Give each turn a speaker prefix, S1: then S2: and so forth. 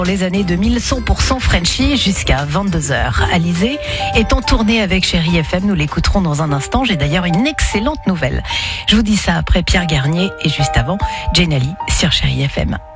S1: Pour les années 2000, 100% Frenchy jusqu'à 22h. Alizé est en tournée avec Chérie FM. Nous l'écouterons dans un instant. J'ai d'ailleurs une excellente nouvelle. Je vous dis ça après Pierre Garnier et juste avant, Jenali sur Chérie FM.